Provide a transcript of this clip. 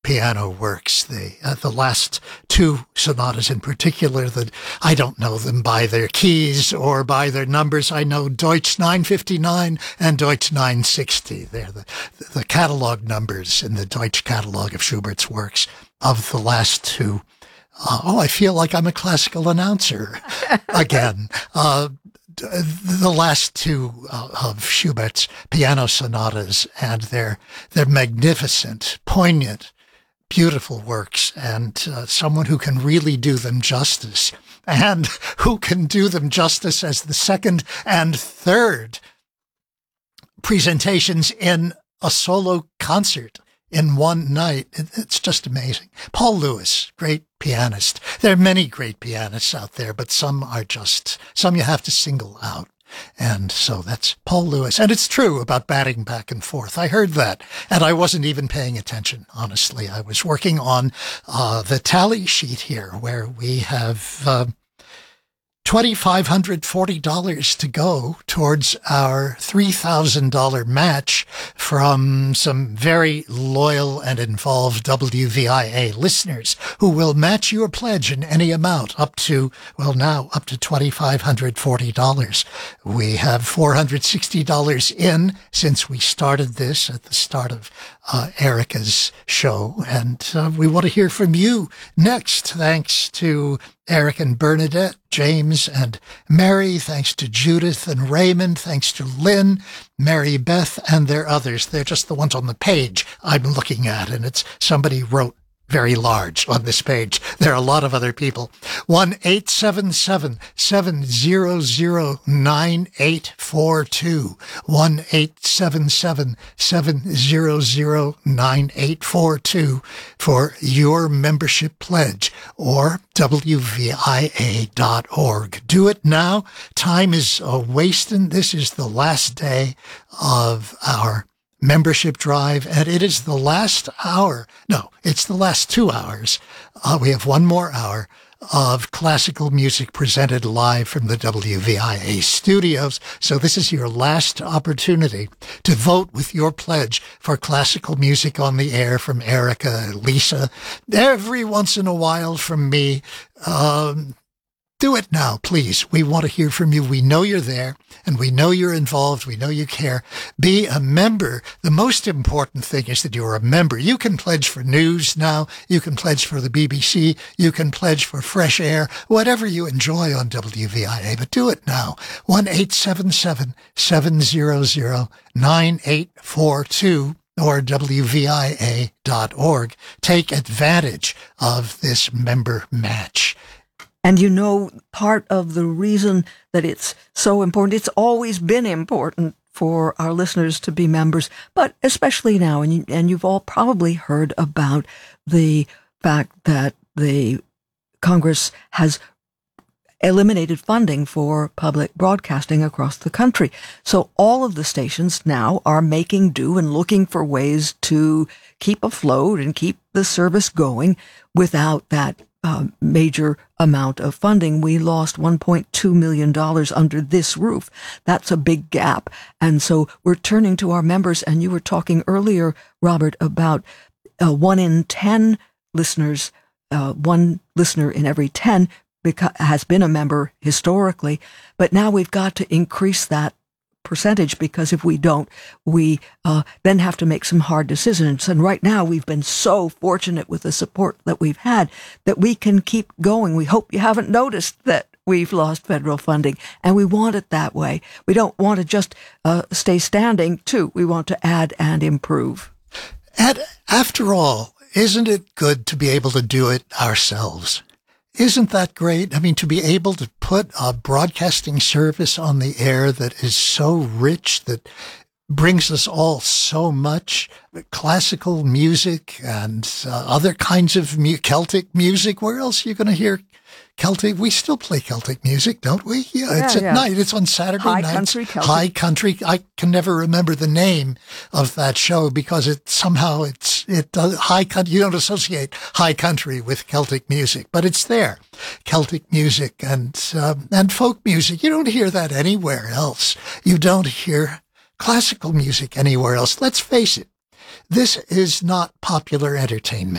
piano works. The last two sonatas in particular, that I don't know them by their keys or by their numbers. I know Deutsch 959 and Deutsch 960. They're the catalog numbers in the Deutsch catalog of Schubert's works of the last two. I feel like I'm a classical announcer again. The last two of Schubert's piano sonatas, and they're magnificent, poignant, beautiful works, and someone who can really do them justice, and who can do them justice as the second and third presentations in a solo concert in one night. It's just amazing. Paul Lewis, great pianist. There are many great pianists out there, but some you have to single out. And so that's Paul Lewis. And it's true about batting back and forth. I heard that, and I wasn't even paying attention, honestly. I was working on the tally sheet here, where we have $2,540 to go towards our $3,000 match from some very loyal and involved WVIA listeners who will match your pledge in any amount up to $2,540. We have $460 in since we started this at the start of Erica's show, and we want to hear from you next. Thanks to Eric and Bernadette, James and Mary, thanks to Judith and Raymond, thanks to Lynn, Mary Beth, and their others. They're just the ones on the page I'm looking at, and it's somebody wrote very large on this page. There are a lot of other people. 1-877-700-9842. 1-877-700-9842 for your membership pledge, or WVIA.org. Do it now. Time is wasting. This is the last day of our membership drive, and it is the last hour. No, it's the last 2 hours. We have one more hour of classical music presented live from the WVIA studios. So this is your last opportunity to vote with your pledge for classical music on the air from Erica, Lisa, every once in a while from me. Do it now, please. We want to hear from you. We know you're there, and we know you're involved. We know you care. Be a member. The most important thing is that you're a member. You can pledge for news now. You can pledge for the BBC. You can pledge for fresh air, whatever you enjoy on WVIA, but do it now. 1-877-700-9842 or WVIA.org. Take advantage of this member match. And part of the reason that it's so important, it's always been important for our listeners to be members, but especially now, and you've all probably heard about the fact that the Congress has eliminated funding for public broadcasting across the country. So all of the stations now are making do and looking for ways to keep afloat and keep the service going without that major amount of funding. We lost $1.2 million under this roof. That's a big gap. And so we're turning to our members. And you were talking earlier, Robert, about 1 in 10 listeners, one listener in every 10 has been a member historically. But now we've got to increase that percentage, because if we don't, we then have to make some hard decisions. And right now, we've been so fortunate with the support that we've had that we can keep going. We hope you haven't noticed that we've lost federal funding, and we want it that way. We don't want to just stay standing, too. We want to add and improve. And after all, isn't it good to be able to do it ourselves? Isn't that great? I mean, to be able to put a broadcasting service on the air that is so rich, that brings us all so much, classical music and other kinds of Celtic music. Where else are you going to hear Celtic? We still play Celtic music, don't we? Yeah, it's at night. It's on Saturday nights. Country Celtic. High Country. I can never remember the name of that show because it does high country. You don't associate high country with Celtic music, but it's there. Celtic music and folk music. You don't hear that anywhere else. You don't hear classical music anywhere else. Let's face it. This is not popular entertainment.